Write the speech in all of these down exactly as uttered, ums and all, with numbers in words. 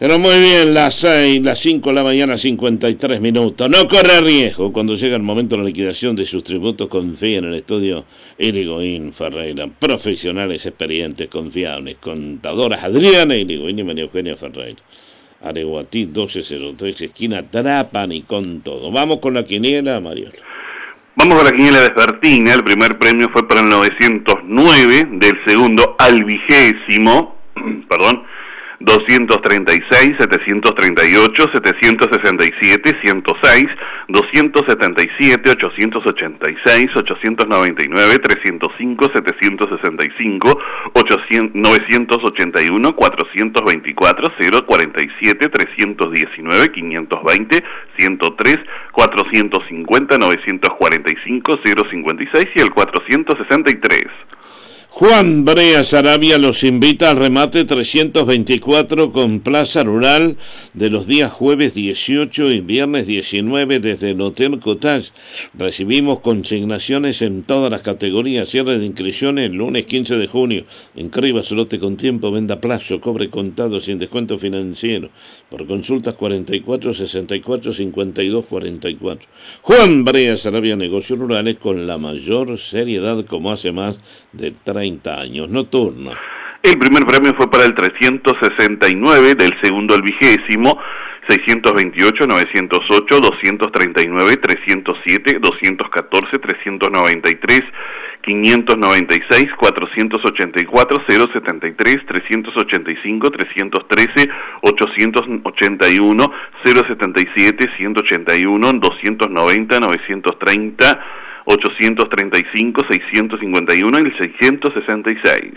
Pero muy bien, las seis, las cinco de la mañana, cincuenta y tres minutos. No corre riesgo cuando llega el momento de la liquidación de sus tributos. Confía en el estudio Irigoyen Ferreira. Profesionales experientes, confiables. Contadoras Adriana Irigoyen y María Eugenia Ferreira. Areguatí doce cero tres, esquina Trapani, con todo. Vamos con la quiniela, Mario. Vamos con la quiniela vespertina. El primer premio fue para el novecientos nueve, del segundo al vigésimo, perdón, doscientos treinta y seis, setecientos treinta y ocho, setecientos sesenta y siete, ciento seis, doscientos setenta y siete, ochocientos ochenta y seis, ochocientos noventa y nueve, trescientos cinco, setecientos sesenta y cinco, novecientos ochenta y uno, cuatrocientos veinticuatro, cero cuarenta y siete, trescientos diecinueve, quinientos veinte, ciento tres, cuatrocientos cincuenta, novecientos cuarenta y cinco, cero cincuenta y seis y el cuatrocientos sesenta y tres. Juan Brea Sarabia los invita al remate trescientos veinticuatro con Plaza Rural de los días jueves dieciocho y viernes diecinueve desde el Hotel Cottage. Recibimos consignaciones en todas las categorías. Cierre de inscripciones el lunes quince de junio. Inscríbase, lote con tiempo, venda a plazo, cobre contado sin descuento financiero. Por consultas cuarenta y cuatro, sesenta y cuatro, cincuenta y dos, cuarenta y cuatro. Juan Brea Sarabia, negocios rurales con la mayor seriedad como hace más de treinta años. Nocturno. El primer premio fue para el trescientos sesenta y nueve, del segundo al vigésimo, seiscientos veintiocho, novecientos ocho, doscientos treinta y nueve, trescientos siete, doscientos catorce, trescientos noventa y tres, quinientos noventa y seis, cuatrocientos ochenta y cuatro, cero setenta y tres, trescientos ochenta y cinco, trescientos trece, ochocientos ochenta y uno, cero setenta y siete, ciento ochenta y uno, doscientos noventa, novecientos treinta, ochocientos treinta y cinco, seiscientos cincuenta y uno y el seiscientos sesenta y seis.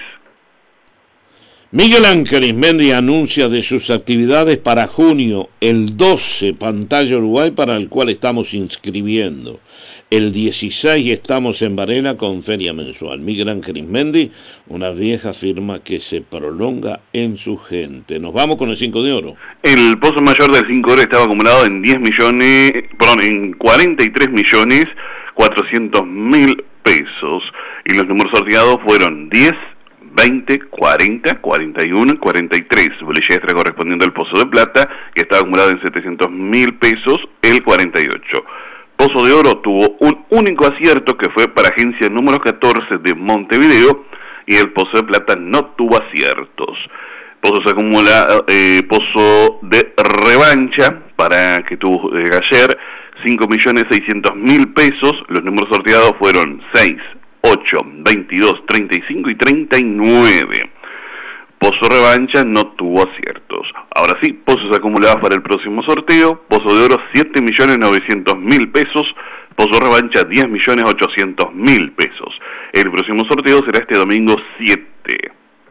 Miguel Ángel Ismendi anuncia de sus actividades para junio, el doce, Pantalla Uruguay, para el cual estamos inscribiendo. El dieciséis estamos en Varela con feria mensual. Miguel Ángel Ismendi, una vieja firma que se prolonga en su gente. Nos vamos con el cinco de oro. El pozo mayor del cinco de oro estaba acumulado en diez millones, perdón, en cuarenta y tres millones cuatrocientos mil pesos y los números sorteados fueron diez, veinte, cuarenta, cuarenta y uno y cuarenta y tres. Bolilla extra correspondiente al pozo de plata, que estaba acumulado en setecientos mil pesos, el cuarenta y ocho. Pozo de oro tuvo un único acierto que fue para agencia número catorce de Montevideo y el pozo de plata no tuvo aciertos. Pozo se acumula, eh, pozo de revancha para que tuvo eh, ayer, cinco millones seiscientos mil pesos, los números sorteados fueron seis, ocho, veintidós, treinta y cinco y treinta y nueve. Pozo revancha no tuvo aciertos. Ahora sí, pozos acumulados para el próximo sorteo. Pozo de oro siete millones novecientos mil pesos, pozo revancha diez millones ochocientos mil pesos. El próximo sorteo será este domingo siete.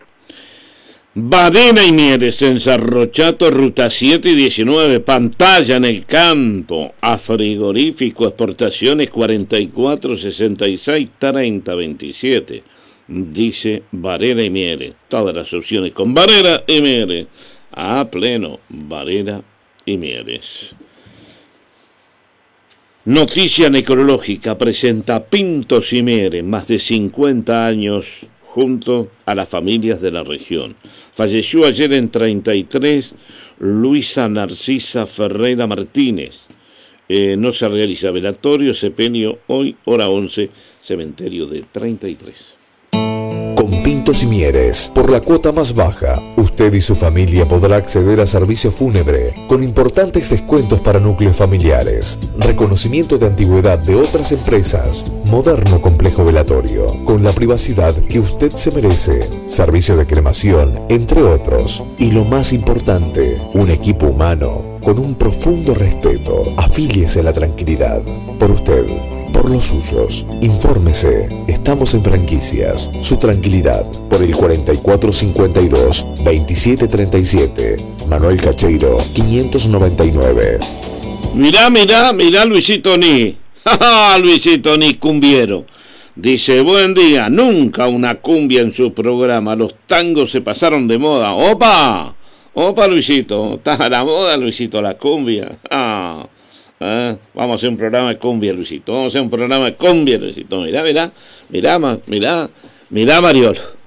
Varela y Mieres en Sarrochato, ruta siete y diecinueve, Pantalla en el campo, a frigorífico, exportaciones cuarenta y cuatro, sesenta y seis, treinta, veintisiete, dice Varela y Mieres, todas las opciones con Varela y Mieres, a pleno, Varela y Mieres. Noticia necrológica presenta Pintos y Mieres, más de cincuenta años junto a las familias de la región. Falleció ayer en treinta y tres Luisa Narcisa Ferreira Martínez. Eh, no se realiza velatorio, sepelio hoy, hora once, cementerio de treinta y tres. Con Pintos y Mieres, por la cuota más baja, usted y su familia podrá acceder a servicio fúnebre, con importantes descuentos para núcleos familiares, reconocimiento de antigüedad de otras empresas, moderno complejo velatorio, con la privacidad que usted se merece, servicio de cremación, entre otros. Y lo más importante, un equipo humano con un profundo respeto. Afíliese a la tranquilidad. Por usted, por los suyos. Infórmese. Estamos en Franquicias. Su tranquilidad. Por el cuarenta y cuatro cincuenta y dos, veintisiete treinta y siete. Manuel Cacheiro, quinientos noventa y nueve. Mirá, mirá, mirá Luisito Ni. ¡Ja, Luisito Ni, cumbiero! Dice, buen día, nunca una cumbia en su programa. Los tangos se pasaron de moda. ¡Opa! Opa, Luisito, está a la moda, Luisito, la cumbia. Ah, ah, vamos a hacer un programa de cumbia, Luisito. Vamos a hacer un programa de cumbia, Luisito. Mirá, mirá, mirá, mirá, mirá, Mariol.